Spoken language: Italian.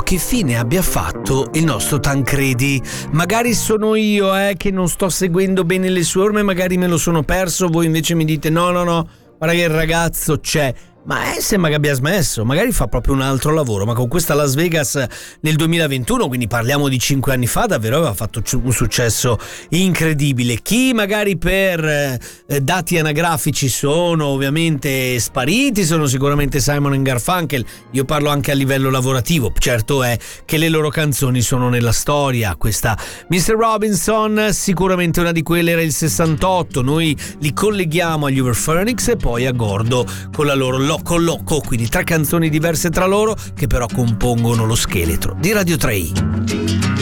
che fine abbia fatto il nostro Tancredi. Magari sono io che non sto seguendo bene le sue orme, magari me lo sono perso, voi invece mi dite no, guarda che il ragazzo c'è. Ma sembra che abbia smesso, magari fa proprio un altro lavoro, ma con questa Las Vegas nel 2021, quindi parliamo di 5 anni fa, davvero aveva fatto un successo incredibile. Chi magari per dati anagrafici sono ovviamente spariti sono sicuramente Simon & Garfunkel. Io parlo anche a livello lavorativo, certo è che le loro canzoni sono nella storia. Questa Mr. Robinson sicuramente una di quelle era il 68, noi li colleghiamo agli Eurythmics e poi a Gordo con la loro Loco, quindi 3 canzoni diverse tra loro che però compongono lo scheletro di Radio 3.